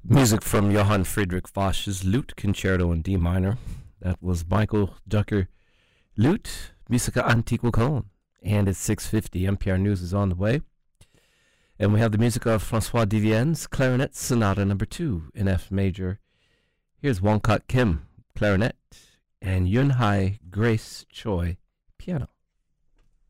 Music from Johann Friedrich Foch's Lute Concerto in D minor. That was Michael Ducker Lute, Musica Antiqua Cologne. And it's 6:50. NPR News is on the way. And we have the music of Francois Devienne's Clarinet Sonata No. 2 in F major. Here's Wong Kok Kim, clarinet, and Yun Hai Grace Choi, piano.